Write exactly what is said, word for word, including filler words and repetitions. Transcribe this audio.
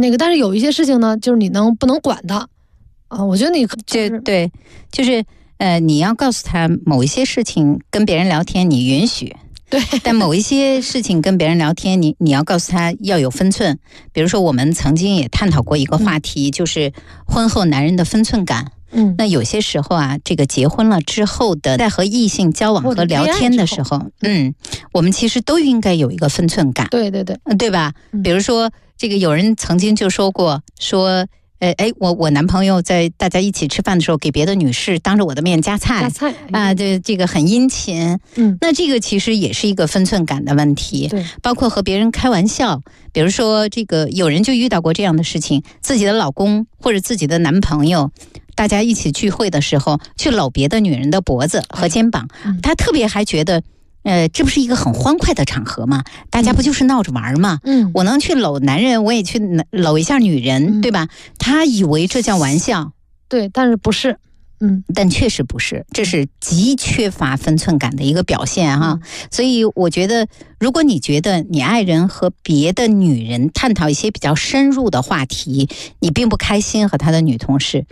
那个，但是有一些事情呢，就是你能不能管他啊？我觉得你这、就是、对，就是呃，你要告诉他某一些事情跟别人聊天你允许。 对， 但某一些事情跟别人聊天，你你要告诉他要有分寸。比如说，我们曾经也探讨过一个话题，嗯、就是婚后男人的分寸感。嗯，那有些时候啊，这个结婚了之后的，在和异性交往和聊天的时候，嗯，我们其实都应该有一个分寸感。 对对对， 对吧？比如说，这个有人曾经就说过，说。呃，哎，我我男朋友在大家一起吃饭的时候，给别的女士当着我的面夹菜， 夹菜啊，对，这个很殷勤。嗯，那这个其实也是一个分寸感的问题。 对， 包括和别人开玩笑，比如说这个有人就遇到过这样的事情，自己的老公或者自己的男朋友，大家一起聚会的时候，去搂别的女人的脖子和肩膀，嗯、他特别还觉得。呃，这不是一个很欢快的场合吗？大家不就是闹着玩吗？嗯，我能去搂男人，我也去搂一下女人，嗯、对吧？他以为这叫玩笑， 对，但是不是，嗯， 但确实不是，这是极缺乏分寸感的一个表现哈。嗯、所以我觉得，如果你觉得你爱人和别的女人探讨一些比较深入的话题，你并不开心和他的女同事。